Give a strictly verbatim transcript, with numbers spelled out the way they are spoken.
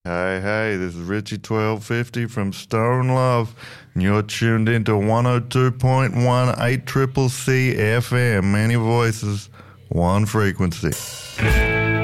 Hey, hey, this is Richie twelve fifty from Stone Love, and you're tuned into one oh two point one eight C C C F M. Many voices, one frequency.